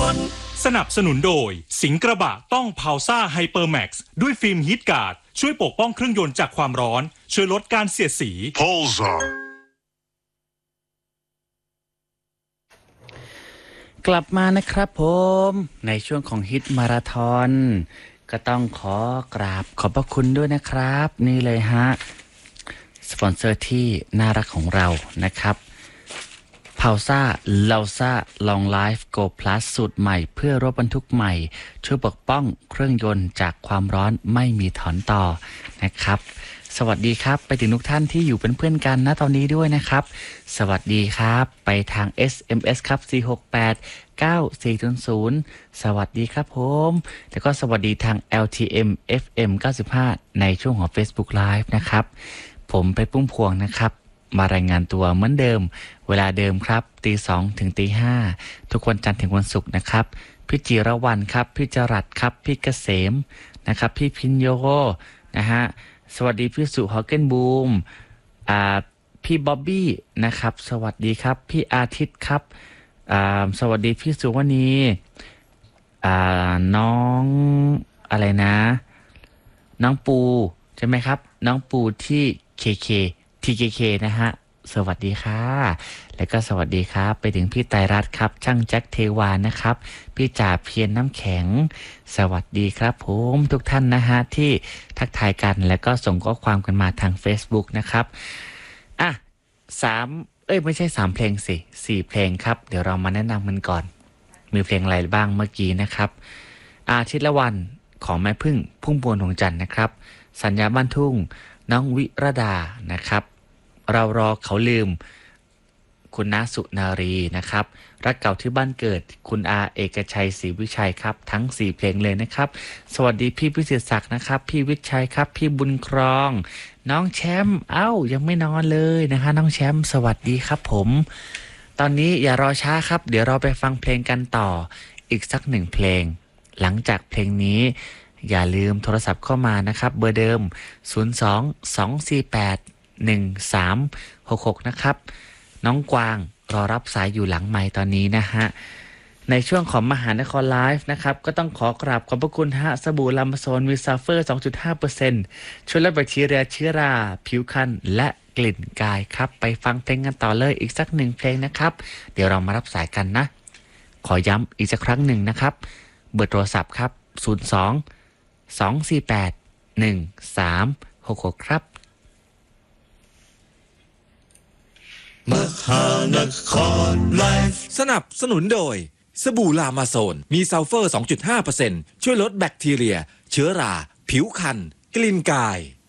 สนับสนุนโดยสิงห์กระบะต้องพาวซ่าไฮเปอร์แม็กซ์ด้วยฟิล์มฮีทการ์ดช่วยปกป้องเครื่องยนต์จากความร้อนช่วยลดการเสียดสีกลับมานะครับผมในช่วงของฮิตมาราธอนก็ต้องขอกราบขอบพระคุณด้วยนะครับนี่เลยฮะสปอนเซอร์ที่น่ารักของเรานะครับพาวซ่าเลาซ่าลองไลฟ์โกพลัสสูตรใหม่เพื่อรถบรรทุกใหม่ช่วยปกป้องเครื่องยนต์จากความร้อนไม่มีถอนต่อนะครับสวัสดีครับไปถึงทุกท่านที่อยู่เป็นเพื่อนกันณตอนนี้ด้วยนะครับสวัสดีครับไปทาง SMS ครับ468 9400สวัสดีครับผมแล้วก็สวัสดีทาง LTM FM 95ในช่วงของ Facebook Live นะครับผมไปปุ้มพวงนะครับมารายงานตัวเหมือนเดิมเวลาเดิมครับ2:00 ถึง 5:00ทุกวันจันทร์ถึงวันศุกร์นะครับพี่จิรวรรณครับพี่จรัสครับพี่เกษมนะครับพี่พินโยนะฮะสวัสดีพี่สุฮอเกนบูมพี่บ๊อบบี้นะครับสวัสดีครับพี่อาทิตย์ครับสวัสดีพี่สุวณีน้องอะไรนะน้องปูใช่ไหมครับน้องปูที่TKK นะฮะสวัสดีค่ะแล้วก็สวัสดีครับไปถึงพี่ไตรรัตน์ครับช่างแจ็คเทวานะครับพี่จ่าเพียรน้ำแข็งสวัสดีครับผมทุกท่านนะฮะที่ทักทายกันแล้วก็ส่งข้อความกันมาทาง Facebook นะครับไม่ใช่3เพลงสิ4เพลงครับเดี๋ยวเรามาแนะนำกันก่อนมีเพลงอะไรบ้างเมื่อกี้นะครับอาทิตย์ละวันของแม่พึ่งพุ่มพวงดวงจันทร์นะครับสัญญาบ้านทุ่งน้องวิรดานะครับเรารอเขาลืมคุณน้าสุนารีนะครับรักเก่าที่บ้านเกิดคุณอาเอกชัยศรีวิชัยครับทั้ง4เพลงเลยนะครับสวัสดีพี่พิเศษศักดิ์นะครับพี่วิชัยครับพี่บุญครองน้องแชมป์ยังไม่นอนเลยนะคะน้องแชมป์สวัสดีครับผมตอนนี้อย่ารอช้าครับเดี๋ยวเราไปฟังเพลงกันต่ออีกสัก1เพลงหลังจากเพลงนี้อย่าลืมโทรศัพท์เข้ามานะครับเบอร์เดิม02-248-1366นะครับน้องกวางรอรับสายอยู่หลังไมค์ตอนนี้นะฮะในช่วงของมหานครไลฟ์นะครับก็ต้องขอกราบขอบพระคุณฮะสบู่ลำโซนวิซัฟเฟอร์ 2.5% ช่วยลดแบคทีเรียเชื้อราผิวคันและกลิ่นกายครับไปฟังเพลงกันต่อเลยอีกสัก1เพลงนะครับเดี๋ยวเรามารับสายกันนะขอย้ำอีกสักครั้งหนึ่งนะครับเบอร์โทรศัพท์ครับ02-248-1366ครับมหานครไลฟ์สนับสนุนโดยสบู่ลามาโซนมีซัลเฟอร์ 2.5% ช่วยลดแบคทีเรียเชื้อราผิวคันกลิ่นกาย